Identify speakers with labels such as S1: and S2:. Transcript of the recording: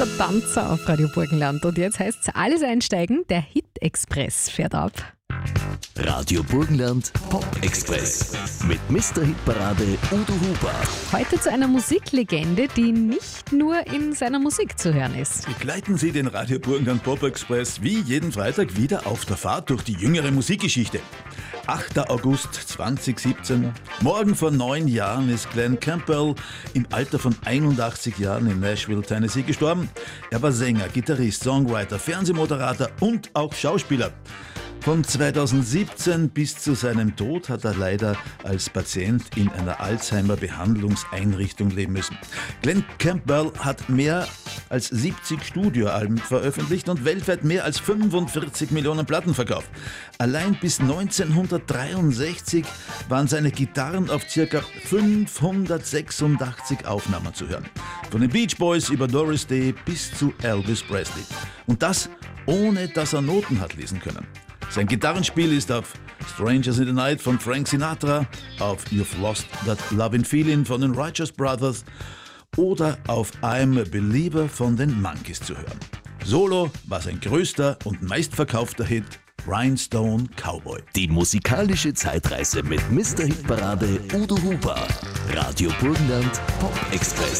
S1: der Tanzer auf Radio Burgenland. Und jetzt heißt es alles einsteigen, der Hit-Express fährt ab.
S2: Radio Burgenland Pop Express mit Mr. Hitparade Udo Huber.
S1: Heute zu einer Musiklegende, die nicht nur in seiner Musik zu hören ist.
S3: Begleiten Sie den Radio Burgenland Pop Express wie jeden Freitag wieder auf der Fahrt durch die jüngere Musikgeschichte. 8. August 2017. Morgen vor 9 Jahren ist Glenn Campbell im Alter von 81 Jahren in Nashville, Tennessee gestorben. Er war Sänger, Gitarrist, Songwriter, Fernsehmoderator und auch Schauspieler. Von 2017 bis zu seinem Tod hat er leider als Patient in einer Alzheimer-Behandlungseinrichtung leben müssen. Glenn Campbell hat mehr als 70 Studioalben veröffentlicht und weltweit mehr als 45 Millionen Platten verkauft. Allein bis 1963 waren seine Gitarren auf ca. 586 Aufnahmen zu hören. Von den Beach Boys über Doris Day bis zu Elvis Presley. Und das ohne dass er Noten hat lesen können. Sein Gitarrenspiel ist auf Strangers in the Night von Frank Sinatra, auf You've Lost That Lovin' Feeling von den Righteous Brothers oder auf I'm a Believer von den Monkees zu hören. Solo war sein größter und meistverkaufter Hit Rhinestone Cowboy.
S2: Die musikalische Zeitreise mit Mr. Hitparade Udo Huber. Radio Burgenland Pop Express.